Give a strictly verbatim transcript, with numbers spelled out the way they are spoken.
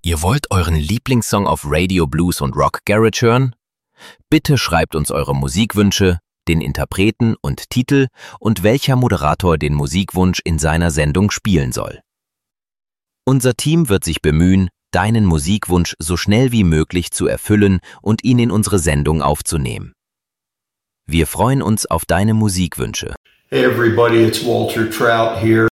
Ihr wollt euren Lieblingssong auf Radio, Blues und Rock Garage hören? Bitte schreibt uns eure Musikwünsche, den Interpreten und Titel und welcher Moderator den Musikwunsch in seiner Sendung spielen soll. Unser Team wird sich bemühen, deinen Musikwunsch so schnell wie möglich zu erfüllen und ihn in unsere Sendung aufzunehmen. Wir freuen uns auf deine Musikwünsche. Hey everybody, it's Walter Trout here.